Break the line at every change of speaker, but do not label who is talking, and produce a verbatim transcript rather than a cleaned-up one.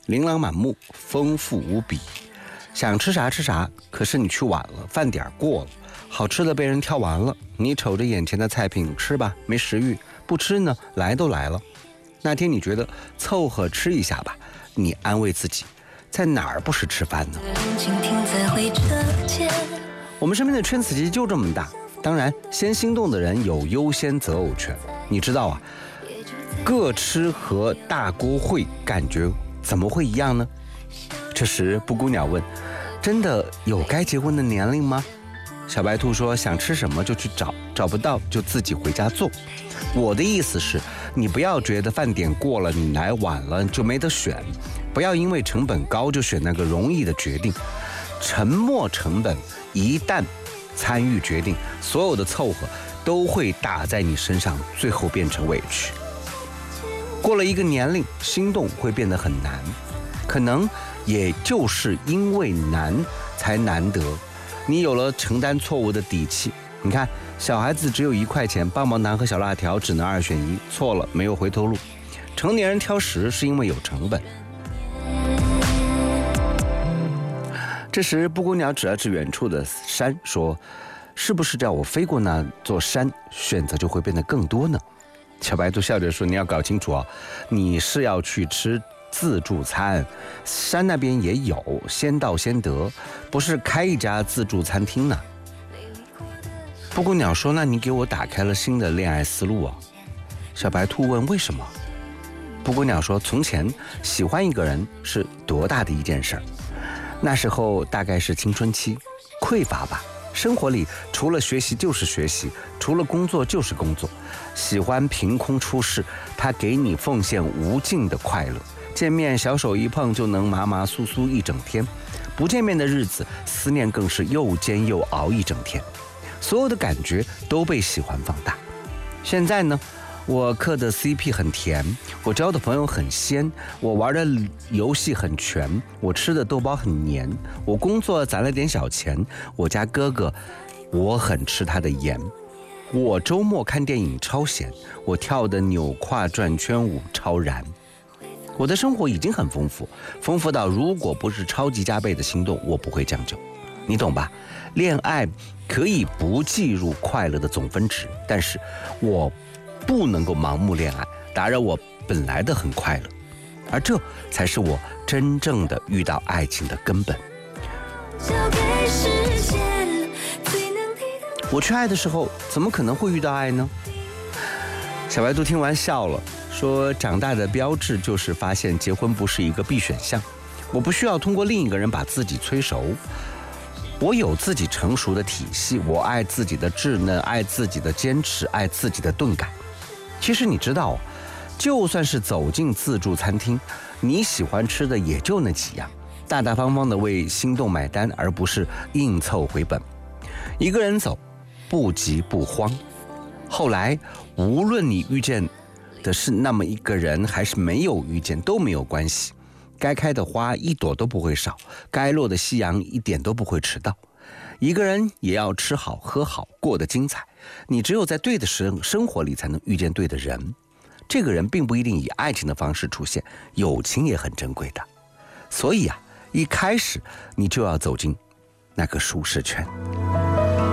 琳琅满目，丰富无比。想吃啥吃啥，可是你去晚了，饭点过了，好吃的被人挑完了，你瞅着眼前的菜品吃吧，没食欲；不吃呢，来都来了。那天你觉得凑合吃一下吧，你安慰自己，在哪儿不是吃饭呢？我们身边的圈子其实就这么大，当然先心动的人有优先择偶权。你知道啊，各吃和大锅烩感觉怎么会一样呢？这时布谷鸟问，真的有该结婚的年龄吗？小白兔说，想吃什么就去找，找不到就自己回家做。我的意思是，你不要觉得饭点过了，你来晚了就没得选，不要因为成本高就选那个容易的决定。沉没成本一旦参与决定，所有的凑合都会打在你身上，最后变成委屈。过了一个年龄，心动会变得很难，可能也就是因为难才难得，你有了承担错误的底气。你看，小孩子只有一块钱，棒棒糖和小辣条只能二选一，错了没有回头路。成年人挑食是因为有成本。这时布谷鸟指了指远处的山说，是不是叫我飞过那座山，选择就会变得更多呢？小白兔笑着说，你要搞清楚啊，你是要去吃自助餐，山那边也有，先到先得，不是开一家自助餐厅呢。布谷鸟说，那你给我打开了新的恋爱思路啊。小白兔问，为什么？布谷鸟说，从前喜欢一个人是多大的一件事儿，那时候大概是青春期，匮乏吧，生活里除了学习就是学习，除了工作就是工作，喜欢凭空出世，他给你奉献无尽的快乐，见面小手一碰就能麻麻酥酥一整天，不见面的日子思念更是又煎又熬一整天，所有的感觉都被喜欢放大。现在呢，我嗑的 C P 很甜，我交的朋友很鲜，我玩的游戏很全，我吃的豆包很黏，我工作攒了点小钱，我家哥哥我很吃他的盐，我周末看电影超闲，我跳的扭胯转圈舞超燃。我的生活已经很丰富，丰富到如果不是超级加倍的心动，我不会将就。你懂吧？恋爱可以不计入快乐的总分值，但是我不能够盲目恋爱，打扰我本来的很快乐，而这才是我真正的遇到爱情的根本。我去爱的时候，怎么可能会遇到爱呢？小白兔听完笑了，说长大的标志就是发现结婚不是一个必选项，我不需要通过另一个人把自己催熟，我有自己成熟的体系，我爱自己的稚嫩，爱自己的坚持，爱自己的钝感。其实你知道，就算是走进自助餐厅，你喜欢吃的也就那几样，大大方方的为心动买单，而不是硬凑回本。一个人走，不急不慌。后来无论你遇见的是那么一个人，还是没有遇见，都没有关系，该开的花一朵都不会少，该落的夕阳一点都不会迟到。一个人也要吃好喝好，过得精彩。你只有在对的生生活里才能遇见对的人，这个人并不一定以爱情的方式出现，友情也很珍贵的。所以啊，一开始你就要走进那个舒适圈。